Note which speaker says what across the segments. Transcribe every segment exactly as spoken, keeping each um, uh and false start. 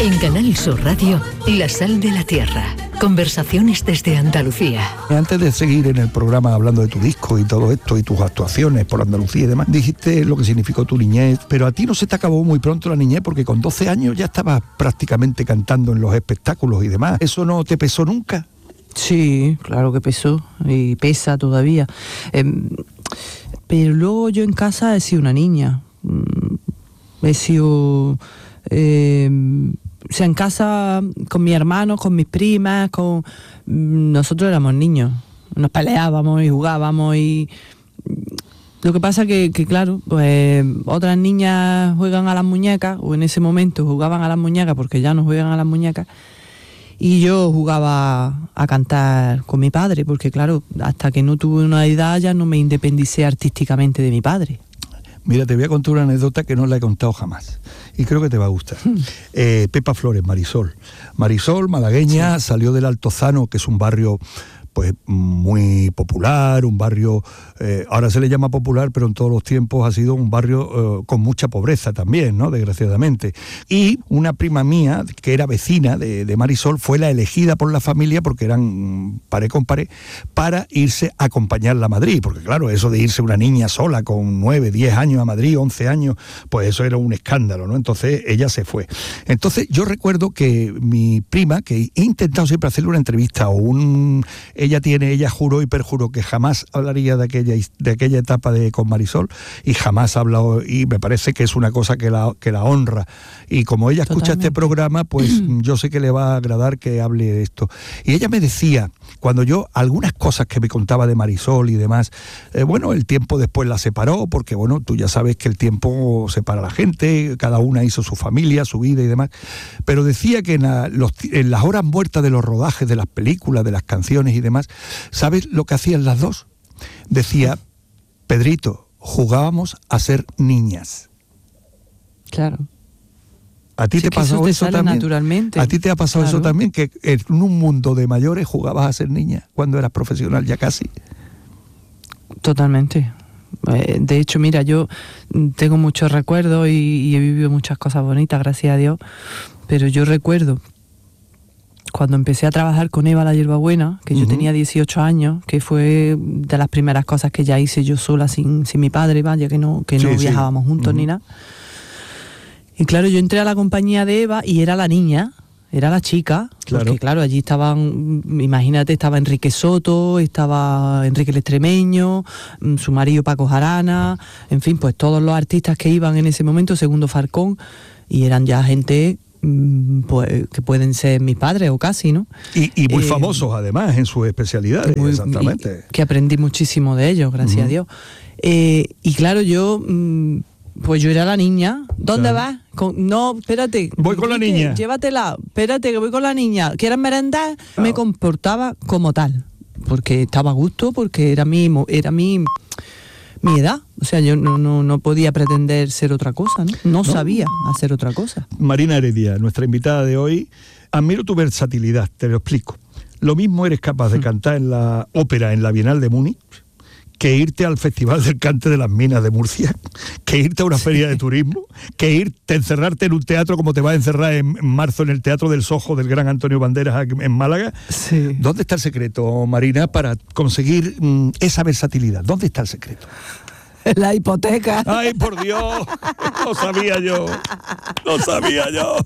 Speaker 1: En Canal Sur Radio, La Sal de la Tierra. Conversaciones desde Andalucía.
Speaker 2: Antes de seguir en el programa hablando de tu disco y todo esto y tus actuaciones por Andalucía y demás, dijiste lo que significó tu niñez, pero a ti no se te acabó muy pronto la niñez porque con doce años ya estabas prácticamente cantando en los espectáculos y demás. ¿Eso no te pesó nunca?
Speaker 3: Sí, claro que pesó y pesa todavía. Eh, pero luego yo en casa he sido una niña. He sido... Eh, o sea, en casa con mis hermanos, con mis primas, con nosotros éramos niños, nos peleábamos y jugábamos y lo que pasa que, que claro, pues otras niñas juegan a las muñecas, o en ese momento jugaban a las muñecas porque ya no juegan a las muñecas, y yo jugaba a cantar con mi padre, porque claro, hasta que no tuve una edad ya no me independicé artísticamente de mi padre.
Speaker 2: Mira, te voy a contar una anécdota que no la he contado jamás y creo que te va a gustar. eh, Pepa Flores, Marisol. Marisol, malagueña, sí. Salió del Altozano, que es un barrio pues muy popular, un barrio, eh, ahora se le llama popular, pero en todos los tiempos ha sido un barrio eh, con mucha pobreza también, ¿no? Desgraciadamente. Y una prima mía, que era vecina de, de Marisol, fue la elegida por la familia, porque eran paré con paré, para irse a acompañarla a Madrid, porque claro, eso de irse una niña sola con nueve, diez años a Madrid, once años, pues eso era un escándalo, ¿no? Entonces ella se fue. Entonces yo recuerdo que mi prima, que he intentado siempre hacerle una entrevista o un... Ella tiene, ella juró y perjuró que jamás hablaría de aquella, de aquella etapa de con Marisol y jamás ha hablado, y me parece que es una cosa que la, que la honra. Y como ella escucha Totalmente. Este programa, pues yo sé que le va a agradar que hable de esto. Y ella me decía, cuando yo, algunas cosas que me contaba de Marisol y demás, eh, bueno, el tiempo después la separó, porque bueno, tú ya sabes que el tiempo separa a la gente, cada una hizo su familia, su vida y demás, pero decía que en, la, los, en las horas muertas de los rodajes de las películas, de las canciones y demás, ¿sabes lo que hacían las dos? Decía, Pedrito, jugábamos a ser niñas.
Speaker 3: Claro.
Speaker 2: ¿A ti
Speaker 3: sí,
Speaker 2: te pasó eso, eso también?
Speaker 3: Naturalmente.
Speaker 2: ¿A ti te ha pasado
Speaker 3: claro.
Speaker 2: eso también? Que en un mundo de mayores jugabas a ser niña cuando eras profesional ya casi.
Speaker 3: Totalmente. De hecho, mira, yo tengo muchos recuerdos y, y he vivido muchas cosas bonitas, gracias a Dios, pero yo recuerdo cuando empecé a trabajar con Eva la Hierbabuena, que uh-huh. yo tenía dieciocho años, que fue de las primeras cosas que ya hice yo sola sin, sin mi padre, vaya, que no, que no sí, viajábamos sí. juntos uh-huh. ni nada. Y claro, yo entré a la compañía de Eva y era la niña, era la chica, claro. porque claro, allí estaban, imagínate, estaba Enrique Soto, estaba Enrique el Extremeño, su marido Paco Jarana, en fin, pues todos los artistas que iban en ese momento, Segundo Farcón, y eran ya gente... pues que pueden ser mis padres o casi, ¿no?
Speaker 2: Y, y muy eh, famosos además en sus especialidades, muy, exactamente.
Speaker 3: Que aprendí muchísimo de ellos, gracias uh-huh. a Dios. Eh, y claro, yo, pues yo era la niña. ¿Dónde claro. vas? Con, no, espérate.
Speaker 2: Voy con la niña.
Speaker 3: Llévatela, espérate que voy con la niña. ¿Quieres merendar? Claro. Me comportaba como tal, porque estaba a gusto, porque era mi, era mi... mi edad, o sea, yo no, no, no podía pretender ser otra cosa, ¿no? No, no sabía hacer otra cosa.
Speaker 2: Marina Heredia, nuestra invitada de hoy, admiro tu versatilidad, te lo explico. Lo mismo eres capaz de cantar en la ópera en la Bienal de Múnich, que irte al Festival del Cante de las Minas de Murcia, que irte a una sí. feria de turismo, que irte, encerrarte en un teatro como te vas a encerrar en, en marzo en el Teatro del Sojo del gran Antonio Banderas en Málaga.
Speaker 3: Sí.
Speaker 2: ¿Dónde está el secreto, Marina, para conseguir mm, esa versatilidad? ¿Dónde está el secreto?
Speaker 3: La hipoteca.
Speaker 2: ¡Ay, por Dios! Lo sabía yo. Lo sabía yo.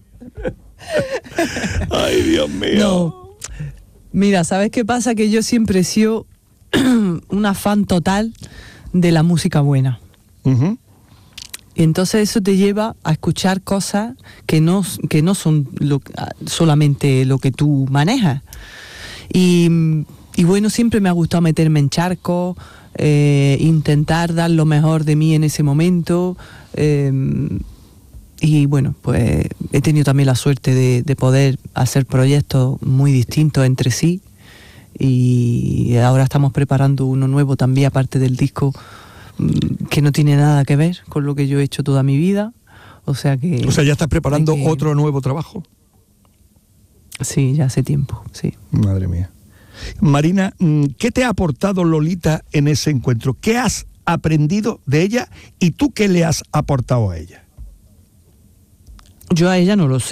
Speaker 2: ¡Ay, Dios mío!
Speaker 3: No. Mira, ¿sabes qué pasa? Que yo siempre he sido una fan total de la música buena.
Speaker 2: Uh-huh.
Speaker 3: Y entonces eso te lleva a escuchar cosas que no, que no son lo, solamente lo que tú manejas. Y, y bueno, siempre me ha gustado meterme en charcos, eh, intentar dar lo mejor de mí en ese momento. Eh, y bueno, pues he tenido también la suerte de, de poder hacer proyectos muy distintos entre sí. Y ahora estamos preparando uno nuevo también, aparte del disco, que no tiene nada que ver con lo que yo he hecho toda mi vida. O sea que...
Speaker 2: O sea, ¿ya estás preparando
Speaker 3: que...
Speaker 2: otro nuevo trabajo?
Speaker 3: Sí, ya hace tiempo, sí.
Speaker 2: Madre mía. Marina, ¿qué te ha aportado Lolita en ese encuentro? ¿Qué has aprendido de ella y tú qué le has aportado a ella?
Speaker 3: Yo a ella no lo sé.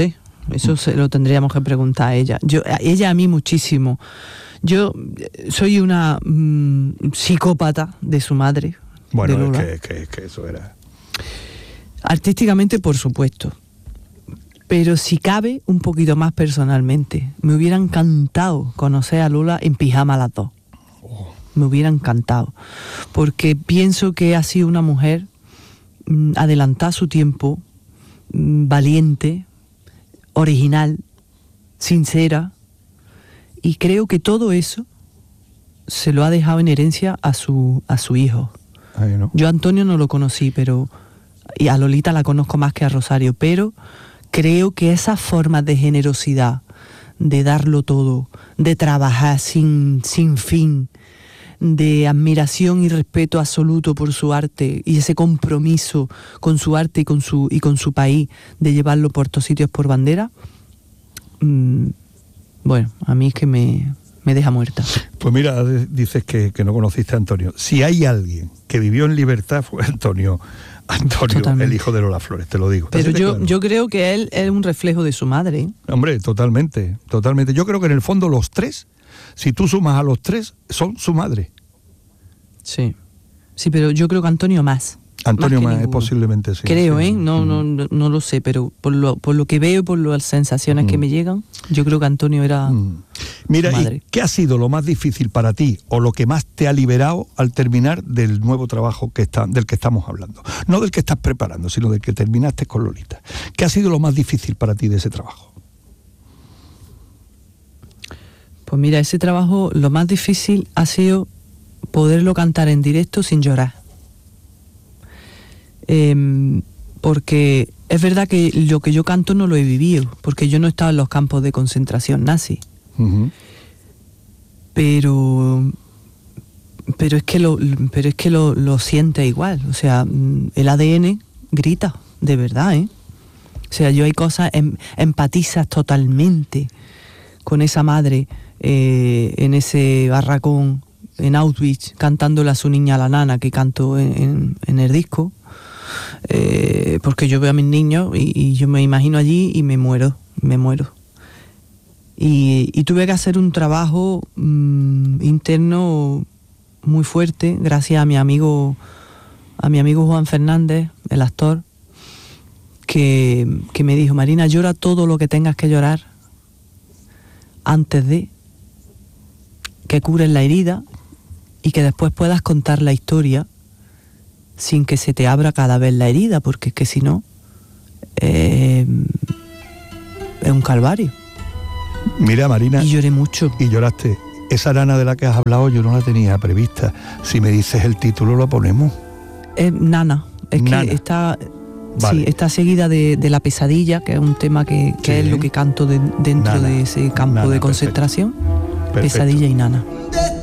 Speaker 3: Eso mm. se lo tendríamos que preguntar a ella. Yo, a ella a mí muchísimo. Yo soy una mmm, psicópata de su madre.
Speaker 2: Bueno,
Speaker 3: de Lola.
Speaker 2: Es que, que, que eso era...
Speaker 3: Artísticamente, por supuesto. Pero si cabe, un poquito más personalmente. Me hubiera encantado conocer a Lola en pijama las dos. Oh. Me hubiera encantado. Porque pienso que ha sido una mujer mmm, adelantada a su tiempo, mmm, valiente, original, sincera. Y creo que todo eso se lo ha dejado en herencia a su, a su hijo.
Speaker 2: Ay, no.
Speaker 3: Yo a Antonio no lo conocí, pero y a Lolita la conozco más que a Rosario, pero creo que esas formas de generosidad, de darlo todo, de trabajar sin, sin fin, de admiración y respeto absoluto por su arte y ese compromiso con su arte y con su, y con su país, de llevarlo por todos sitios por bandera, mmm, bueno, a mí es que me, me deja muerta.
Speaker 2: Pues mira, dices que, que no conociste a Antonio. Si hay alguien que vivió en libertad fue Antonio, Antonio, totalmente. El hijo de Lola Flores, te lo digo.
Speaker 3: Pero yo, claro. yo creo que él es un reflejo de su madre. ¿eh?
Speaker 2: Hombre, totalmente, totalmente. Yo creo que en el fondo los tres, si tú sumas a los tres, son su madre.
Speaker 3: Sí, sí, pero yo creo que Antonio más.
Speaker 2: Antonio más, más posiblemente sí.
Speaker 3: Creo,
Speaker 2: sí.
Speaker 3: ¿eh? No, no, no, no lo sé, pero por lo, por lo que veo y por las sensaciones mm. que me llegan, yo creo que Antonio era
Speaker 2: mm. Mira, su madre. ¿Y qué ha sido lo más difícil para ti o lo que más te ha liberado al terminar del nuevo trabajo que está, del que estamos hablando? No del que estás preparando, sino del que terminaste con Lolita. ¿Qué ha sido lo más difícil para ti de ese trabajo?
Speaker 3: Pues mira, ese trabajo, lo más difícil ha sido poderlo cantar en directo sin llorar. Eh, porque es verdad que lo que yo canto no lo he vivido, porque yo no he estado en los campos de concentración nazi. Uh-huh. Pero pero es que lo pero es que lo, lo siente igual, o sea, el A D N grita, de verdad, ¿eh? O sea, yo hay cosas, em, empatizas totalmente con esa madre eh, en ese barracón en Auschwitz, cantándole a su niña, a la nana, que canto en, en, en el disco. Eh, porque yo veo a mis niños y, y yo me imagino allí y me muero, me muero. Y, y tuve que hacer un trabajo mmm, interno muy fuerte, gracias a mi amigo, a mi amigo Juan Fernández, el actor, que, que me dijo: Marina, llora todo lo que tengas que llorar antes de que cures la herida y que después puedas contar la historia sin que se te abra cada vez la herida, porque es que si no, eh, es un calvario.
Speaker 2: Mira, Marina...
Speaker 3: Y lloré mucho.
Speaker 2: Y lloraste. Esa nana de la que has hablado yo no la tenía prevista. Si me dices el título lo ponemos.
Speaker 3: Es Nana. Es
Speaker 2: Nana.
Speaker 3: que está...
Speaker 2: Vale.
Speaker 3: Sí, está seguida de, de La Pesadilla, que es un tema que, que sí. es lo que canto de, dentro Nana. de ese campo Nana, de concentración.
Speaker 2: Perfecto.
Speaker 3: Pesadilla y Nana.